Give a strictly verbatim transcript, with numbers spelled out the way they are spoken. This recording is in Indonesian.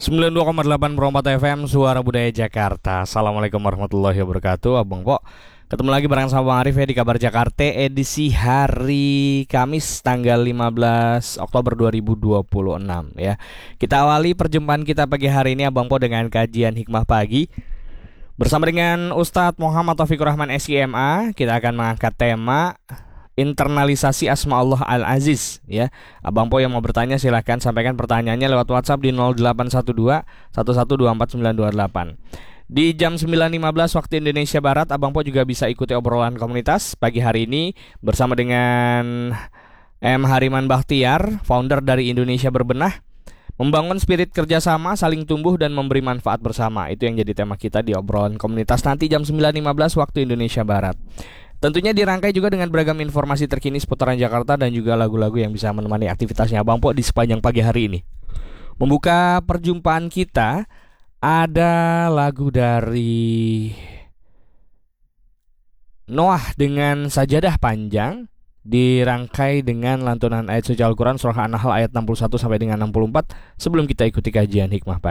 sembilan puluh dua koma delapan Perompat F M, Suara Budaya Jakarta. Assalamualaikum warahmatullahi wabarakatuh. Abang Po, ketemu lagi bareng sama Bang Arif ya di Kabar Jakarta edisi hari Kamis tanggal lima belas Oktober dua ribu dua puluh enam ya. Kita awali perjumpaan kita pagi hari ini Abang Po dengan kajian hikmah pagi bersama dengan Ustadz Muhammad Taufikur Rahman S I M A. Kita akan mengangkat tema internalisasi asma Allah Al-Aziz ya. Abang Po yang mau bertanya silahkan sampaikan pertanyaannya lewat WhatsApp di nol delapan satu dua satu satu dua empat sembilan dua delapan. Di jam sembilan lima belas waktu Indonesia Barat, Abang Po juga bisa ikuti obrolan komunitas pagi hari ini bersama dengan M. Hariman Bahtiar, founder dari Indonesia Berbenah. Membangun spirit kerjasama, saling tumbuh dan memberi manfaat bersama. Itu yang jadi tema kita di obrolan komunitas nanti jam sembilan lima belas waktu Indonesia Barat. Tentunya dirangkai juga dengan beragam informasi terkini seputaran Jakarta dan juga lagu-lagu yang bisa menemani aktivitasnya Abang Po di sepanjang pagi hari ini. Membuka perjumpaan kita ada lagu dari Noah dengan Sajadah Panjang, dirangkai dengan lantunan ayat suci Al-Quran surah An-Nahl ayat enam puluh satu sampai dengan enam puluh empat sebelum kita ikuti kajian hikmah pagi.